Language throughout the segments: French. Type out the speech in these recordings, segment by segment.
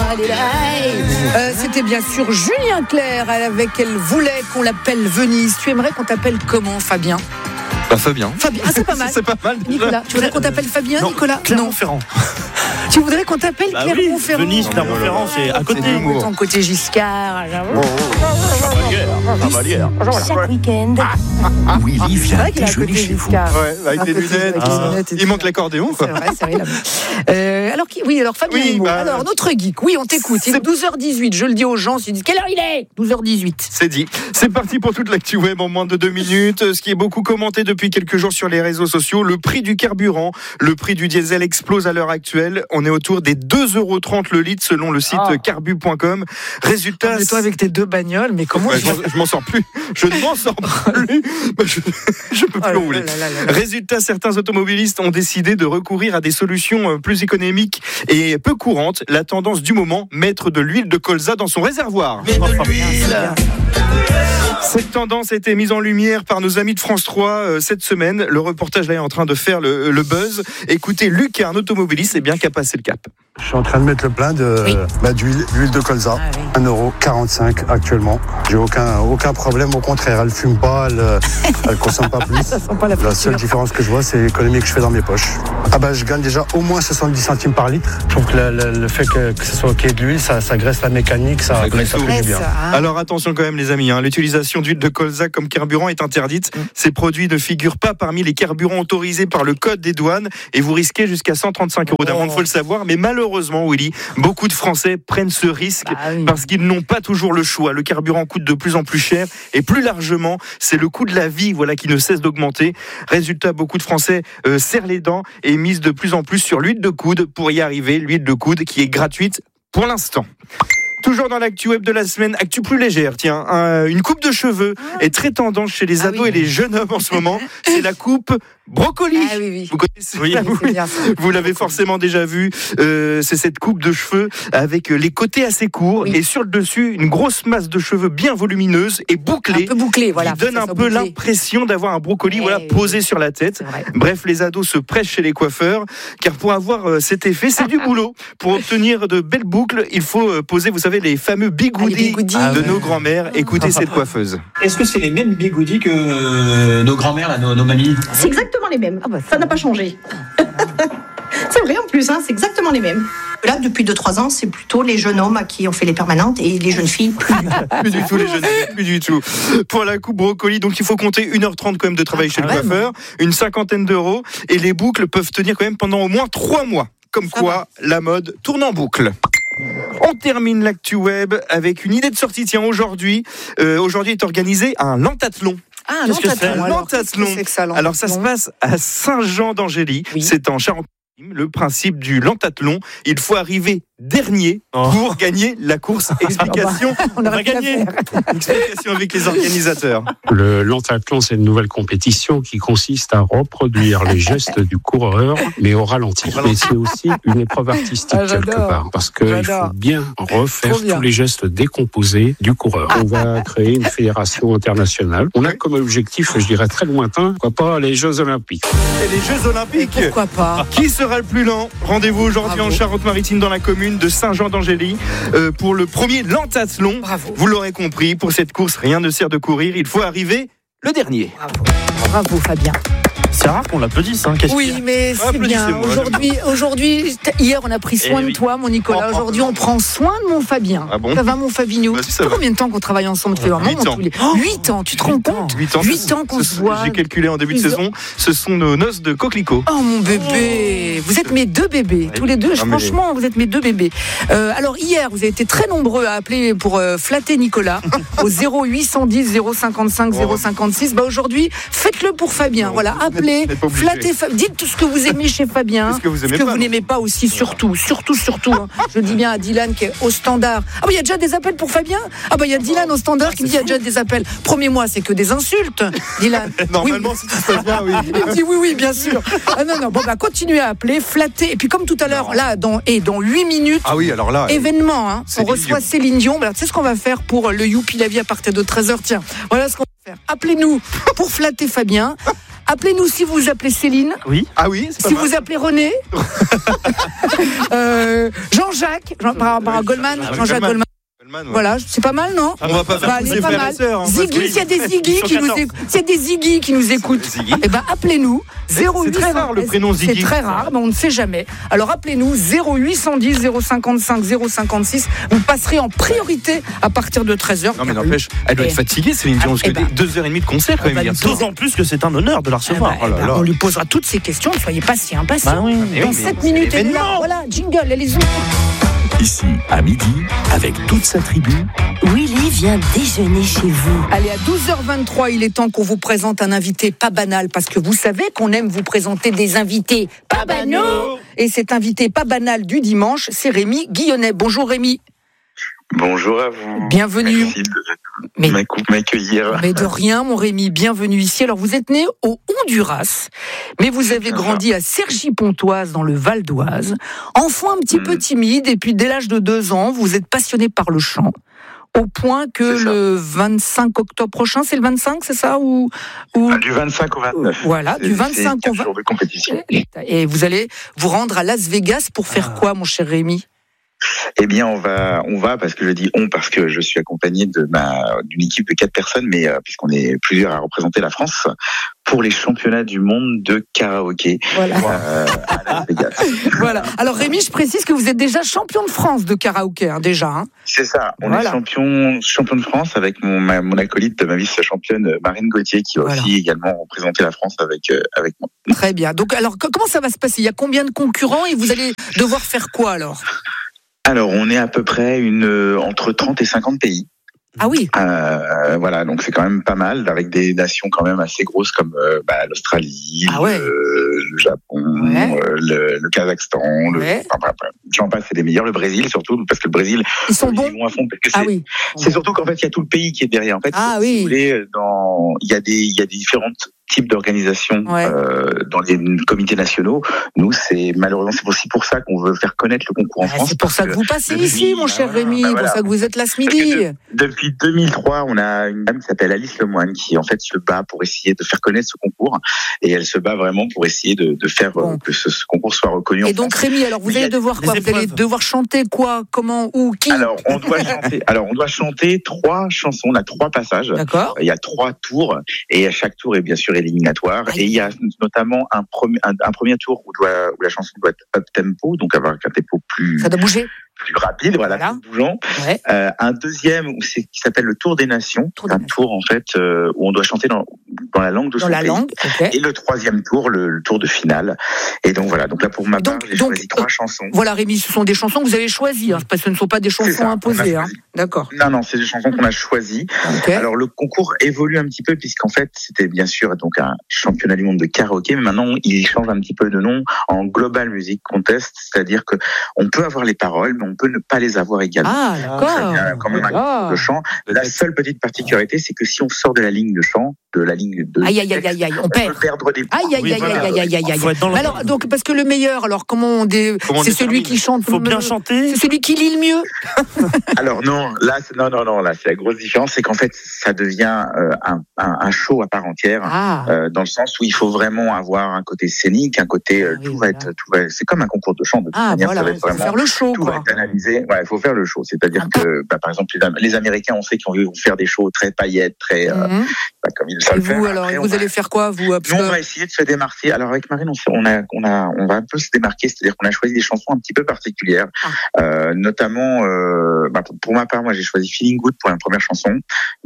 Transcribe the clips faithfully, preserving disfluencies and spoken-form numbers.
Euh, c'était bien sûr Julien Clerc avec Elle voulait qu'on l'appelle Venise. Tu aimerais qu'on t'appelle comment, Fabien? Bah Fabien. Fabien, ah, c'est pas mal. C'est pas mal. Nicolas, tu voudrais qu'on t'appelle Fabien, non, Nicolas? Clermont-Ferrand. Tu voudrais qu'on t'appelle Bah Clermont-Ferrand? Oui, Venise, Clermont-Ferrand, c'est à côté. C'est ton côté Giscard. Oh, oh, Cavalière. Chaque week-end. Willy C'est vient vrai qu'il a un déjeuner côté chez vous. Giscard. Ouais, avec les lunettes. Avec les Ah. lunettes et Il tout manque ça. l'accordéon, quoi. C'est vrai, c'est vrai. Euh, alors, qui, oui, alors Fabien Oui, Imo. bah, alors, notre geek, oui, on t'écoute. Il est douze heures dix-huit, je le dis aux gens, ils disent quelle heure il est? douze heures dix-huit. C'est dit. C'est parti pour toute l'actu web en moins de deux minutes. Ce qui est beaucoup commenté depuis quelques jours sur les réseaux sociaux, le prix du carburant, le prix du diesel explose à l'heure actuelle. On est autour des deux euros trente le litre selon le site Ah. carbu point com. Résultat. Mais toi, avec tes deux bagnoles, mais comment Ouais, tu je m'en- je m'en sors plus. Je ne m'en sors plus. Je, je peux plus Oh là rouler. là là là là. Résultat, certains automobilistes ont décidé de recourir à des solutions euh, plus économiques et peu courantes. La tendance du moment, mettre de l'huile de colza dans son réservoir. Cette tendance a été mise en lumière par nos amis de France trois euh, cette semaine. Le reportage là est en train de faire le, le buzz. Écoutez, Luc est un automobiliste et bien qui a passé le cap. Je suis en train de mettre le plein de, Oui. bah, d'huile, d'huile de colza. Ah oui. un euro quarante-cinq actuellement. J'ai aucun, aucun problème, au contraire, elle fume pas, elle, elle consomme pas plus. Ça sent pas la La seule friture. différence que je vois, c'est l'économie que je fais dans mes poches. Ah bah, je gagne déjà au moins soixante-dix centimes par litre. Je trouve que le, le- le fait que, que ce soit qu'il y ait de l'huile, ça, ça graisse la mécanique, ça, Ça graisse ça tout. fait du bien. Ça, hein. Alors attention quand même les amis, hein, l'utilisation d'huile de colza comme carburant est interdite. Ces produits ne figurent pas parmi les carburants autorisés par le code des douanes et vous risquez jusqu'à cent trente-cinq euros d'amende, faut le savoir. Mais malheureusement, Willy, beaucoup de Français prennent ce risque Bah oui. parce qu'ils n'ont pas toujours le choix. Le carburant coûte de plus en plus cher et plus largement, c'est le coût de la vie voilà, qui ne cesse d'augmenter. Résultat, beaucoup de Français euh, serrent les dents et misent de plus en plus sur l'huile de coude pour y arriver. L'huile de coude qui est gratuite pour l'instant. Toujours dans l'actu web de la semaine, actu plus légère, tiens, un- une coupe de cheveux est très tendance chez les Ah ados oui. et les jeunes hommes en ce moment. C'est la coupe brocoli. Ah oui, oui. Vous connaissez Oui. ça, Oui, vous, c'est bien ça. vous l'avez forcément déjà vu. Euh, c'est cette coupe de cheveux avec les côtés assez courts Oui. et sur le dessus une grosse masse de cheveux bien volumineuse et bouclée, Un peu bouclé, voilà. qui donne Ça un soit peu bouclé. l'impression d'avoir un brocoli Eh voilà oui. posé sur la tête. C'est vrai. Bref, les ados se pressent chez les coiffeurs, car pour avoir euh, cet effet, c'est du boulot. Pour obtenir de belles boucles, il faut euh, poser, vous savez, les fameux bigoudis Ah, les bigoudis. de Ah ouais. nos grands-mères. Écoutez cette coiffeuse. Est-ce que c'est les mêmes bigoudis que euh, nos grands-mères, là, nos, nos mamies? C'est exactement les mêmes. Ah bah, Ça n'a pas changé. C'est vrai en plus, hein, c'est exactement les mêmes. Là, depuis deux trois ans, c'est plutôt les jeunes hommes à qui on fait les permanentes et les jeunes filles plus. Plus du tout, les jeunes, plus du tout. Pour la coupe brocoli, donc il faut compter une heure trente quand même de travail Ah, chez le quand même. coiffeur, une cinquantaine d'euros, et les boucles peuvent tenir quand même pendant au moins trois mois. Comme Ça quoi, la mode tourne en boucle. On termine l'actu web avec une idée de sortie. Tiens, aujourd'hui, euh, aujourd'hui est organisé un lentathlon. Ah, Qu'est-ce que c'est, lentathlon. un Alors, qu'est-ce que lentathlon. c'est que ça, Alors ça se lentathlon passe à Saint-Jean-d'Angély, Oui. c'est en Charente. Le principe du lentathlon, il faut arriver dernier Oh. pour gagner la course. Explication, On va aurait pu la gagner. faire. explication avec les organisateurs. Le lentathlon, c'est une nouvelle compétition qui consiste à reproduire les gestes du coureur, mais au ralenti. Mais c'est aussi une épreuve artistique Ah, j'adore. quelque part, parce qu'il J'adore. faut bien refaire Trop bien. tous les gestes décomposés du coureur. On va créer une fédération internationale. On a comme objectif, je dirais très lointain, pourquoi pas les Jeux Olympiques. Et les Jeux Olympiques. Pourquoi pas? Qui sera le plus lent? Rendez-vous aujourd'hui Bravo. en Charente-Maritime dans la commune de Saint-Jean-d'Angély euh, pour le premier lentathlon. Bravo. Vous l'aurez compris, pour cette course, rien ne sert de courir, il faut arriver le dernier. Bravo. Bravo, Fabien. C'est rare qu'on l'applaudisse, hein. Qu'est-ce qu'il y Oui, a mais c'est bien. Applaudissez-moi. Aujourd'hui, aujourd'hui, hier, on a pris soin Eh de oui. toi, mon Nicolas. Oh, Aujourd'hui, on prend soin de mon Fabien. Ah bon? Ça va, mon Fabigno? Bah, si, ça Ça fait va. combien de temps qu'on travaille ensemble? Ça fait vraiment Huit ans. tous les- Huit ans, tu te rends Huit ans. compte? huit ans, Huit ans qu'on ce- se voit. J'ai calculé en début de Ils ont- saison, ce sont nos noces de coquelicots. Oh mon bébé, vous êtes mes deux bébés, tous les deux. Ah, mais- Franchement, vous êtes mes deux bébés. Euh, alors hier, vous avez été très nombreux à appeler pour euh, flatter Nicolas au zéro huit cent dix zéro cinquante-cinq zéro cinquante-six. Bah aujourd'hui, faites-le pour Fabien. Non, Voilà, vous n'êtes- appelez, vous n'êtes pas obligé. flattez Fabien. Dites tout ce que vous aimez chez Fabien, Ce que vous aimez ce que pas, vous non. n'aimez pas aussi, surtout, surtout, surtout. hein. Je dis bien à Dylan qui est au standard. Ah bah il y a déjà des appels pour Fabien. Ah bah il y a Dylan au standard qui me dit il y a déjà des appels. Premier mois, c'est que des insultes, Dylan. Normalement, si tout se passe bien, oui. Il me dit oui, oui, bien sûr. Ah non, non, bon, bah, continuez à appeler, flatter. Et puis, comme tout à l'heure, là, dans, et dans huit minutes, Ah oui, alors là, événement, hein, on Céline reçoit Dion. Céline Dion. Bah, tu sais ce qu'on va faire pour le Youpi la vie à partir de treize heures? Tiens, voilà ce qu'on va faire. Appelez-nous pour flatter Fabien. Appelez-nous si vous vous appelez Céline. Oui. Ah oui, c'est pas Si mal. vous appelez René. euh, Jean-Jacques. Jean, par, par, Goldman. Ah, Jean-Jacques Goldman. Goldman. Voilà, c'est pas mal, non? On va pas faire Bah, pousser allez, pas frères mal. et sœurs, hein, Ziggy, parce que- s'il y a des Ziggy qui nous écoutent, s'il y a des Ziggy qui nous écoutent, Ziggy. eh ben appelez-nous. zéro huit C'est très rare, le prénom C'est Ziggy. très rare, mais on ne sait jamais. Alors appelez-nous zéro huit cent dix zéro cinquante-cinq zéro cinquante-six. Vous passerez en priorité à partir de treize heures. Non mais n'empêche, elle doit être fatiguée, Céline Dion, parce que Eh ben. deux heures et demie de concert quand On même va hier lui soir. D'autant plus que c'est un honneur de la recevoir. Eh ben, eh ben, on lui posera toutes ces questions, ne soyez pas si impatients. Bah oui. Mais Dans oui, mais sept c'est minutes, elle est là. l'événement. Voilà, jingle, elle est zoom. Ici, à midi, avec toute sa tribu, Willy vient déjeuner chez vous. Allez, à douze heures vingt-trois, il est temps qu'on vous présente un invité pas banal, parce que vous savez qu'on aime vous présenter des invités pas banaux. Et cet invité pas banal du dimanche, c'est Rémi Guillonnet. Bonjour Rémi. Bonjour à vous. Bienvenue. Merci de Mais- m'accou- m'accueillir. Mais de rien, mon Rémi, bienvenue ici. Alors, vous êtes né au Honduras, mais vous avez bien grandi à Cergy-Pontoise, dans le Val d'Oise. Enfant un petit Mm. peu timide, et puis dès l'âge de deux ans, vous êtes passionné par le chant, au point que C'est ça. le vingt-cinq octobre prochain, c'est le vingt-cinq, c'est ça ou, ou... Ah, du vingt-cinq au vingt-neuf. Voilà, C'est- du vingt-cinq c'est au quatre jours de compétition. Et vous allez vous rendre à Las Vegas pour faire quoi, mon cher Rémi? Eh bien, on va, on va, parce que je dis on, parce que je suis accompagné de ma, d'une équipe de quatre personnes, mais euh, puisqu'on est plusieurs à représenter la France, pour les championnats du monde de karaoké Voilà. euh, à Las Vegas. Voilà. Alors Rémi, je précise que vous êtes déjà champion de France de karaoké, hein, déjà. Hein. C'est ça. On Voilà. est champion, champion de France avec mon, ma, mon acolyte, ma vice-championne Marine Gauthier, qui va Voilà. aussi également représenter la France avec, euh, avec moi. Très bien. Donc, alors, co- comment ça va se passer? Il y a combien de concurrents et vous allez devoir faire quoi alors? Alors, on est à peu près une, euh, entre trente et cinquante pays. Ah oui. Euh, voilà, donc c'est quand même pas mal, avec des nations quand même assez grosses comme euh, bah, l'Australie, Ah ouais. le, le Japon, Ouais. euh, le, le Kazakhstan, le, Ouais. enfin, bref, bref, j'en passe, c'est les meilleurs, le Brésil surtout, parce que le Brésil, Ils sont ils bons. vont à fond, parce que Ah c'est, oui. c'est surtout qu'en fait, il y a tout le pays qui est derrière. En fait, Ah si oui. vous voulez, dans, il y a des, il y a des différents types d'organisations Ouais. euh, dans les comités nationaux. Nous, c'est malheureusement, c'est aussi pour ça qu'on veut faire connaître le concours en Ah, France. c'est pour parce ça que vous passez le ici, midi, mon bah cher voilà, Rémi. bah C'est pour voilà. ça que vous êtes là ce Parce midi. que de- depuis deux mille trois, on a une dame qui s'appelle Alice Lemoine qui en fait se bat pour essayer de faire connaître ce concours et elle se bat vraiment pour essayer de, de faire Bon. euh, que ce, ce concours soit reconnu. en Et donc France. Rémi, alors vous Mais il y allez a devoir des quoi? Vous allez épreuves. devoir chanter quoi? Comment? Où? Qui? Alors on doit chanter. Alors on doit chanter trois chansons. On a trois passages. D'accord. Il y a trois tours et à chaque tour est bien sûr éliminatoire. Aïe. Et il y a notamment un premier, un, un premier tour où, doit, où la chanson doit être up tempo, donc avoir un tempo plus, Ça doit bouger. plus rapide, voilà, Voilà. plus bougeant. Ouais. Euh, un deuxième où c'est, qui s'appelle le Tour des Nations, Tour des un Nations. tour en fait euh, où on doit chanter dans, dans la langue de Dans son la pays. langue. Ok. Et le troisième tour, le, le tour de finale. Et donc voilà, donc là pour ma Donc- part, j'ai donc, choisi trois euh, chansons. Voilà, Rémi, ce sont des chansons que vous avez choisies, hein, parce que ce ne sont pas des C'est chansons ça, on a imposées. Hein. choisi. D'accord. Non, non, c'est des chansons qu'on a choisies. Ok. Alors le concours évolue un petit peu puisqu'en fait c'était bien sûr donc un championnat du monde de karaoké, mais maintenant il change un petit peu de nom en Global Music Contest, c'est-à-dire que on peut avoir les paroles, mais on peut ne pas les avoir également. Ah, Il y d'accord. a quand même un Ah. concours de chant. La seule petite particularité, c'est que si on sort de la ligne de chant, de la ligne de Aïe, aïe, aïe, aïe, aïe, on on perd. peut perdre des points. Aïe, aïe, Oui, aïe, voilà. aïe, aïe, aïe, aïe. Faut être dans le Mais alors, donc, parce que le meilleur, alors, comment on dé... Comment on c'est celui détermine qui chante. Faut bien chanter. C'est celui qui lit le mieux. Alors non, là, c'est- non, non, non, là, c'est la grosse différence, c'est qu'en fait, ça devient euh, un, un, un show à part entière. Ah. Euh, dans le sens où il faut vraiment avoir un côté scénique, un côté euh, Ah oui, tout voilà. va être, tout va, c'est comme un concours de chant. De toute Ah, manière, voilà, ça va il être faut vraiment faire le show, tout va quoi. être analysé. Ouais, il faut faire le show. C'est-à-dire Ah. que, bah, par exemple, les, Am- les Américains, on sait qu'ils vont faire des shows très paillettes, très euh, Mhm. bah, comme ils Et savent faire. vous, alors, Après, vous on va- allez faire quoi, vous? parce Nous, on que- va essayer de se démarquer. Alors avec Marine, on, s'est- on a, on a, on va un peu se démarquer, c'est-à-dire qu'on a choisi des chansons un petit peu particulières, Ah. euh, notamment, euh, bah, pour, pour ma part, moi j'ai choisi Feeling Good pour la première chanson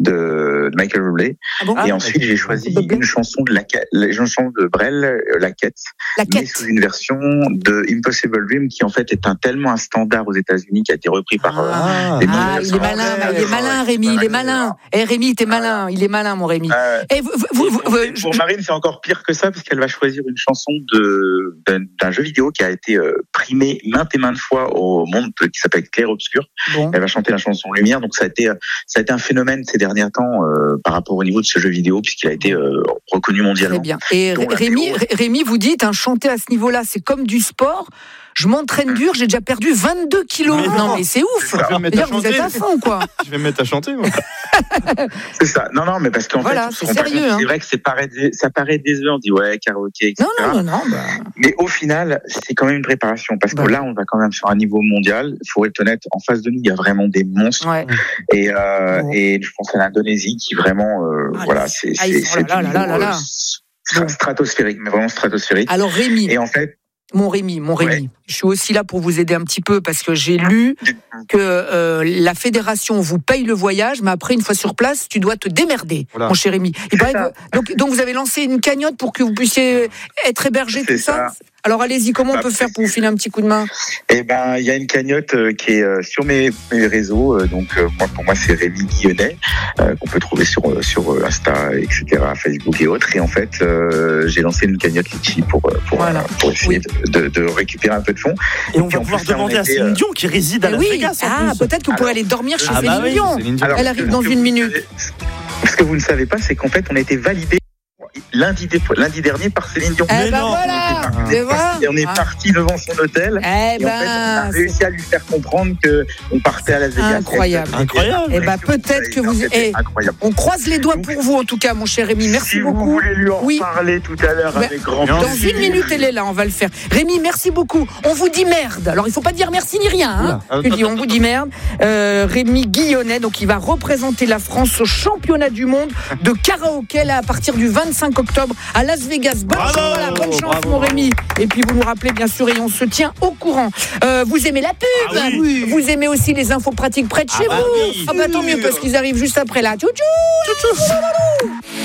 de, de Michael Bublé, Ah bon? et ensuite j'ai choisi Bublé. une chanson de la, la chanson de Brel, euh, La Quête, La mais quête. sous une version de Impossible Dream qui en fait est un tellement un standard aux États-Unis qui a été repris par euh, Ah, les Ah, il est Français. malin, bah, il est malin, Rémi, il est malin. Eh, Rémi, t'es malin, il est malin, mon Rémi. Euh, Et vous, vous, vous- vous- Et pour Marine, c'est encore pire que ça, parce qu'elle va choisir une chanson de, d'un, d'un jeu vidéo qui a été euh, primé maintes et maintes fois au monde, qui s'appelle Clair Obscur. bon. Elle va chanter la chanson Lumière, donc ça a été, ça a été un phénomène ces derniers temps euh, par rapport au niveau de ce jeu vidéo, puisqu'il a été euh, reconnu mondialement. Très bien. Et Dont la Rémi, vidéo. Rémi, vous dites, hein, chanter à ce niveau-là, c'est comme du sport. je m'entraîne dur, j'ai déjà perdu vingt-deux kilos. Mais non. non. mais c'est ouf. Je vais me mettre à Dire, vous êtes à chanter. fond, quoi. Je vais me mettre à chanter, moi. C'est ça. Non, non, mais parce qu'en Voilà, fait, on se c'est rend pas sérieux, compte. hein. C'est vrai que c'est paraît, ça paraît décevant. On dit ouais, karaoké, et cetera. Non, non, non, non. Bah... Mais au final, c'est quand même une préparation parce que Bah. là, on va quand même sur un niveau mondial. Il faut être honnête. En face de nous, il y a vraiment des monstres. Ouais. Et, euh, Bon. et je pense à l'Indonésie qui vraiment, euh, Ah, voilà, c'est ah, ils c'est sont c'est là, du là, là, là, là. niveau, euh, stratosphérique, mais vraiment stratosphérique. Alors, Rémi. Et en fait, Mon Rémi, mon Rémi, Ouais. je suis aussi là pour vous aider un petit peu parce que j'ai lu que euh, la fédération vous paye le voyage, mais après, une fois sur place, tu dois te démerder, Voilà. mon cher Rémi. Il paraît que- donc, donc, vous avez lancé une cagnotte pour que vous puissiez être hébergé, C'est tout ça, ça. Alors, allez-y, comment on Bah, peut faire pour vous filer un petit coup de main? eh ben, il y a une cagnotte euh, qui est euh, sur mes, mes réseaux. euh, donc, euh, moi, pour moi, c'est Rémi Guillonnet, euh, qu'on peut trouver sur euh, sur euh, Insta, et cetera, Facebook et autres. Et en fait, euh, j'ai lancé une cagnotte Litchi pour euh, pour, Voilà. euh, pour essayer Oui. de, de, de récupérer un peu de fonds. Et on puis, va en pouvoir plus, là, on demander à était, Céline euh, Dion qui réside à Eh Las oui, Vegas. en ah, plus. peut-être que vous pourrez Alors, aller dormir chez ah bah Céline oui, Dion. Céline Dion. Alors, Elle arrive ce dans que une vous minute. savez- Ce que vous ne savez pas, c'est qu'en fait, on a été validé lundi, dé- lundi dernier par Céline Dion. Eh Mais ben non, voilà, on tu est vois. parti, on est Ah. parti devant son hôtel. Eh Et en fait, on a ben, réussi à lui faire comprendre que on partait à Las Vegas. Incroyable. Incroyable. Eh ben, peut-être que vous- C'était eh, incroyable. on croise les doigts pour vous, en tout cas, mon cher Rémi. Merci si beaucoup. vous voulez lui en Oui. parler tout à l'heure Ben, avec grand Dans plaisir. une minute, elle est là, on va le faire. Rémi, merci beaucoup. On vous dit merde. Alors, il faut pas dire merci ni rien. Hein. Oula. Tu dis, on vous dit merde. Euh, Rémi Guillonnet, donc il va représenter la France au championnat du monde de karaoké là, à partir du vingt-cinq octobre à Las Vegas. Bonne Bravo, chance, voilà, bonne chance, bravo, mon bravo. Rémi. Et puis vous nous rappelez bien sûr et on se tient au courant. Euh, vous aimez la pub, Ah oui. vous aimez aussi les infos pratiques près de Ah chez bah vous. oui. Ah bah tant mieux parce qu'ils arrivent juste après là. Tchou tchou.